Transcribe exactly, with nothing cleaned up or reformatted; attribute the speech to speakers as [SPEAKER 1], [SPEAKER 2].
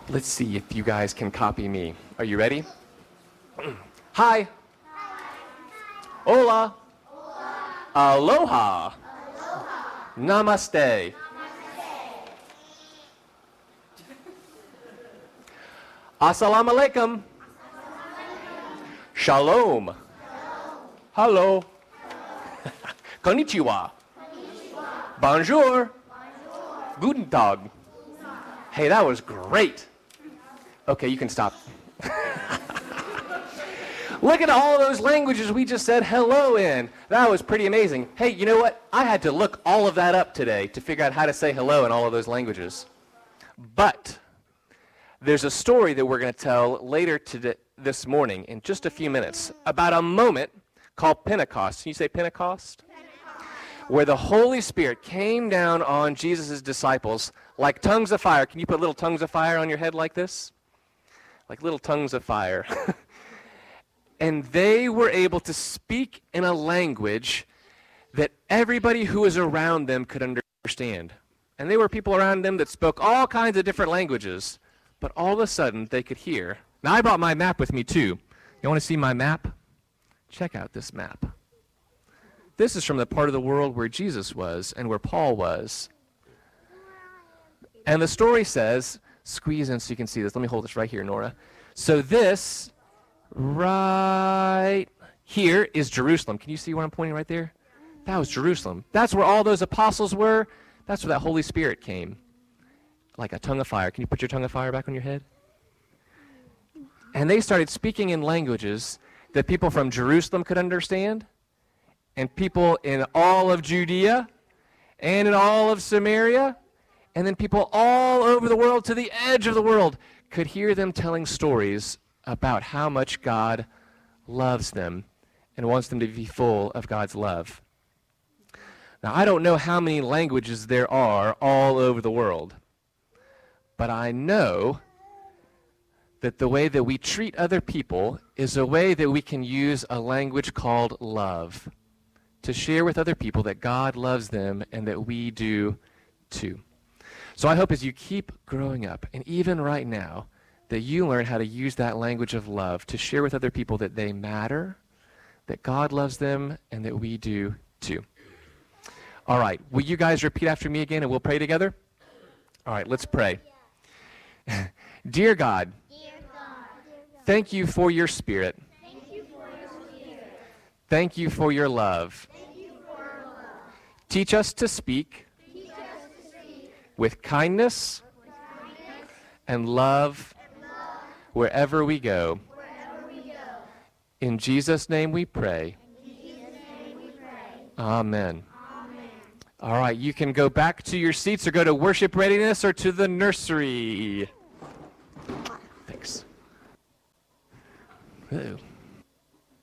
[SPEAKER 1] Let's see if you guys can copy me. Are you ready? Hi. Hola. Aloha. Namaste. Assalamu alaikum. Shalom. Hello. Konnichiwa. Bonjour. Guten Tag. Hey, that was great. Okay, you can stop. Look at all those languages we just said hello in. That was pretty amazing. Hey, you know what? I had to look all of that up today to figure out how to say hello in all of those languages. But there's a story that we're going to tell later today, this morning in just a few minutes about a moment called Pentecost. Can you say Pentecost? Pentecost. Where the Holy Spirit came down on Jesus' disciples like tongues of fire. Can you put little tongues of fire on your head like this? Like little tongues of fire. And they were able to speak in a language that everybody who was around them could understand. And there were people around them that spoke all kinds of different languages, but all of a sudden they could hear. Now I brought my map with me too. You want to see my map? Check out this map. This is from the part of the world where Jesus was and where Paul was. And the story says, squeeze in so you can see this. Let me hold this right here, Nora. So this right here is Jerusalem. Can you see where I'm pointing right there? That was Jerusalem. That's where all those apostles were. That's where that Holy Spirit came. Like a tongue of fire. Can you put your tongue of fire back on your head? And they started speaking in languages that people from Jerusalem could understand, and people in all of Judea, and in all of Samaria, and then people all over the world to the edge of the world could hear them telling stories about how much God loves them and wants them to be full of God's love. Now, I don't know how many languages there are all over the world, but I know that the way that we treat other people is a way that we can use a language called love to share with other people that God loves them and that we do too. So I hope as you keep growing up, and even right now, that you learn how to use that language of love to share with other people that they matter, that God loves them, and that we do too. All right, will you guys repeat after me again and we'll pray together? All right, let's pray. Dear God, Dear God, thank you for your Spirit.
[SPEAKER 2] Thank you for your Spirit.
[SPEAKER 1] Thank you for your love.
[SPEAKER 2] Thank you for your love.
[SPEAKER 1] Teach us to speak,
[SPEAKER 2] Teach us to speak
[SPEAKER 1] with kindness,
[SPEAKER 2] with kindness
[SPEAKER 1] and love
[SPEAKER 2] and love
[SPEAKER 1] wherever we go.
[SPEAKER 2] wherever we go.
[SPEAKER 1] In Jesus' name we pray.
[SPEAKER 2] In Jesus' name we pray.
[SPEAKER 1] Amen.
[SPEAKER 2] Amen.
[SPEAKER 1] All right, you can go back to your seats or go to worship readiness or to the nursery. Thanks. Ooh.